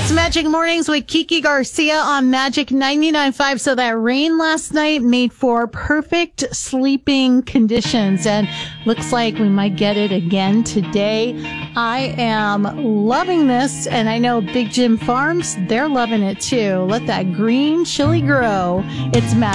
It's Magic Mornings with Kiki Garcia on Magic 99.5. So that rain last night made for perfect sleeping conditions, and looks like we might get it again today. I am loving this, and I know Big Jim Farms, they're loving it too. Let that green chili grow. It's Magic.